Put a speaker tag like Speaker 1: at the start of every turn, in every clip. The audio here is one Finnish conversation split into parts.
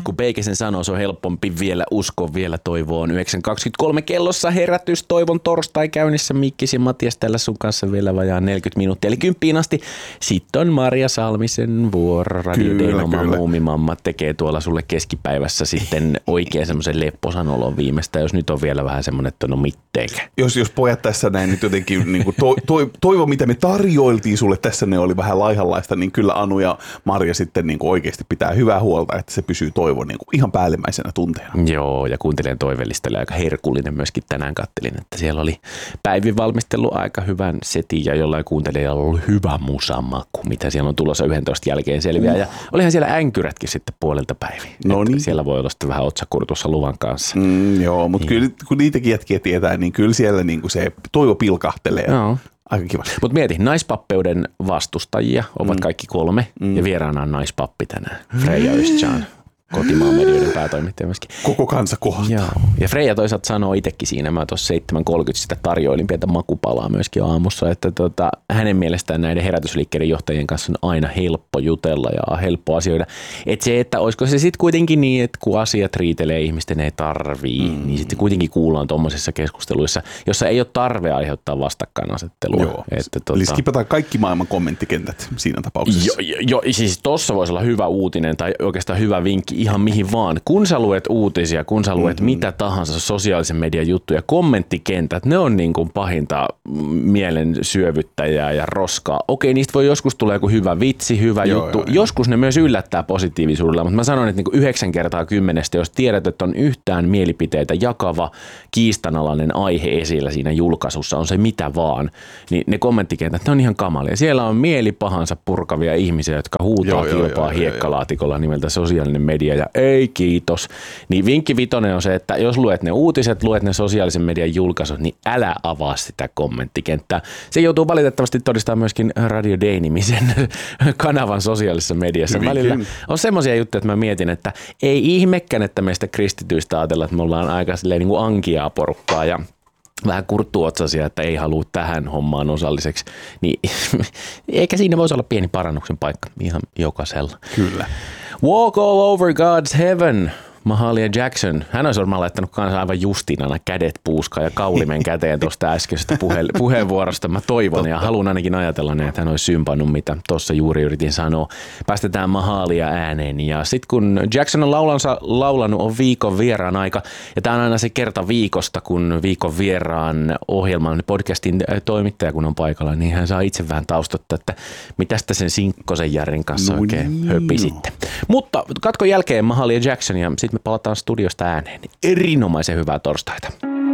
Speaker 1: kun Peikesen sanoo, se on helpompi vielä uskoa, vielä toivoon. 9.23 kellossa herätys, Toivon torstai käynnissä. Mikkis ja Matias täällä sun kanssa vielä vajaa 40 minuuttia, eli 10 asti. Sitten on Maria Salmisen vuoro. Radio Dayn oma muumimamma tekee tuolla sulle keskipäivässä sitten oikein semmoisen lepposan olon viimeistä, jos nyt on vielä vähän semmoinen, että no mitteikään.
Speaker 2: Jos pojat tässä näin nyt jotenkin niin toivo, mitä me tarjoiltiin sulle tässä, ne oli vähän laihanlaista, niin kyllä Anu ja Maria sitten niin oikeasti pitää hyvää huolta, että se pysyy Toivo niin ihan päällimmäisenä tunteena.
Speaker 1: Joo, ja kuuntelijan toiveellista oli aika herkullinen myöskin tänään, kattelin, että siellä oli Päivin valmistellut aika hyvän setin ja jollain kuuntelijalla oli hyvä musamaku, mitä siellä on tulossa 11 jälkeen selviää. Ja olihan siellä änkyrätkin sitten puolelta päivin. No niin. Siellä voi olla sitten vähän otsakurtussa luvan kanssa.
Speaker 2: Joo, mutta kyllä kun niitäkin jätkiä tietää, niin kyllä siellä niin kuin se Toivo pilkahtelee.
Speaker 1: Joo.
Speaker 2: Aika kiva.
Speaker 1: Mutta mieti, naispappeuden vastustajia ovat kaikki 3 ja vieraana on naispappi tänään. Freija Östjan, kotimaan medioiden päätoimittaja myöskin.
Speaker 2: Koko kansa kohtaa.
Speaker 1: Joo. Ja Freija toisaalta sanoo itsekin siinä, mä tuossa 7.30 sitä tarjoilin pientä makupalaa myöskin aamussa, että hänen mielestään näiden herätysliikkeiden johtajien kanssa on aina helppo jutella ja helppo asioida. Että se, että olisiko se sitten kuitenkin niin, että kun asiat riitelee, ihmisten ei tarvii, niin sitten kuitenkin kuullaan tuommoisissa keskusteluissa, jossa ei ole tarve aiheuttaa vastakkainasettelua.
Speaker 2: Joo. Eli skipataan kaikki maailman kommenttikentät siinä tapauksessa.
Speaker 1: Joo, siis tossa voisi olla hyvä uutinen tai oikeastaan hyvä vinkki ihan mihin vaan. Kun sä luet uutisia, kun sä luet mitä tahansa sosiaalisen median juttuja, kommenttikentät, ne on niin kuin pahinta mielen syövyttäjää ja roskaa. Okei, niistä voi joskus tulla joku hyvä vitsi, hyvä juttu. Joskus ne myös yllättää positiivisuudella, mutta mä sanon, että niin kuin 9 kertaa 10, jos tiedät, että on yhtään mielipiteitä jakava, kiistanalainen aihe esillä siinä julkaisussa, on se mitä vaan, niin ne kommenttikentät, ne on ihan kamalia. Siellä on mielipahansa purkavia ihmisiä, jotka huutaa kilpaa hiekkalaatikolla nimeltä sosiaalinen media ja ei kiitos. Niin vinkki vitonen on se, että jos luet ne uutiset, luet ne sosiaalisen median julkaisut, niin älä avaa sitä kommenttikenttää. Se joutuu valitettavasti todistamaan myöskin Radio Dayn-nimisen kanavan sosiaalisessa mediassa. Välillä on semmoisia juttuja, että mä mietin, että ei ihmekään, että meistä kristityistä ajatella, että me ollaan aika silleen niin kuin ankiaa porukkaa ja vähän kurttuotsaisia, että ei halua tähän hommaan osalliseksi, niin eikä siinä voisi olla pieni parannuksen paikka ihan jokaisella.
Speaker 2: Kyllä.
Speaker 1: Walk all over God's heaven. Mahalia Jackson. Hän olisi varmaan laittanut kanssa aivan justinana kädet puuskaan ja kaulimen käteen tuosta äskeisestä puheenvuorosta. Mä toivon ja haluan ainakin ajatella ne, että hän olisi sympannut, mitä tuossa juuri yritin sanoa. Päästetään Mahalia ääneen. Ja sitten kun Jackson on laulanut, on viikon vieraan aika. Ja tämä on aina se kerta viikosta, kun viikon vieraan ohjelman podcastin toimittaja kun on paikalla, niin hän saa itse vähän taustottaa, että mitästä sen Sinkkosen Järrin kanssa oikein höpisitte. Mutta katkon jälkeen Mahalia Jackson ja sitten me palataan studiosta ääneen. Erinomaisen hyvää torstaita.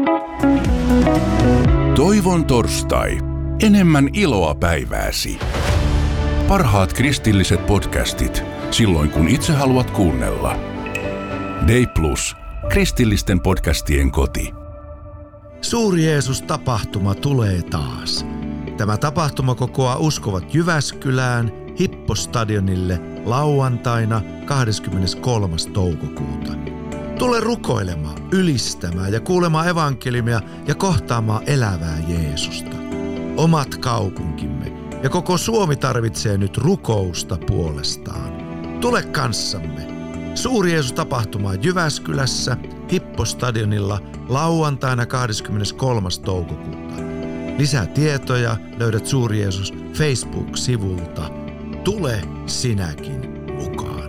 Speaker 3: Toivon torstai. Enemmän iloa päivääsi. Parhaat kristilliset podcastit silloin kun itse haluat kuunnella. Day Plus. Kristillisten podcastien koti.
Speaker 4: Suuri Jeesus-tapahtuma tulee taas. Tämä tapahtuma kokoaa uskovat Jyväskylään Hippostadionille lauantaina 23. toukokuuta. Tule rukoilemaan, ylistämään ja kuulemaan evankeliumia ja kohtaamaan elävää Jeesusta. Omat kaupunkimme ja koko Suomi tarvitsee nyt rukousta puolestaan. Tule kanssamme. Suuri Jeesus-tapahtuma Jyväskylässä Hippostadionilla lauantaina 23. toukokuuta. Lisää tietoja löydät Suuri Jeesus Facebook-sivulta. Tule sinäkin mukaan.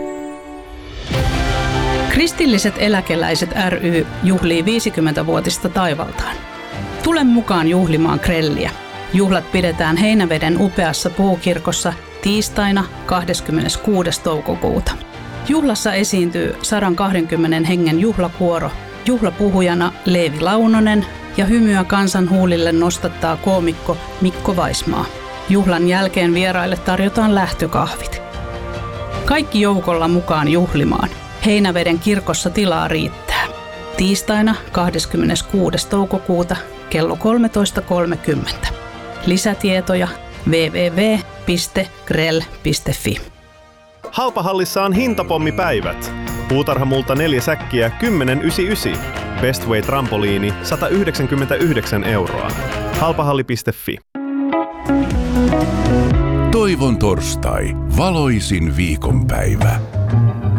Speaker 5: Kristilliset eläkeläiset ry juhlii 50-vuotista taivaltaan. Tule mukaan juhlimaan grelliä. Juhlat pidetään Heinäveden upeassa puukirkossa tiistaina 26. toukokuuta. Juhlassa esiintyy 120 hengen juhlakuoro, juhlapuhujana Leevi Launonen ja hymyä kansan huulille nostattaa koomikko Mikko Vaismaa. Juhlan jälkeen vieraille tarjotaan lähtökahvit. Kaikki joukolla mukaan juhlimaan. Heinäveden kirkossa tilaa riittää. Tiistaina 26. toukokuuta kello 13.30. Lisätietoja www.grell.fi.
Speaker 6: Halpahallissa on hintapommipäivät. Puutarhamulta 4 säkkiä 10,99. Bestway trampoliini 199 €. Halpahalli.fi.
Speaker 3: Toivon torstai. Valoisin viikonpäivä.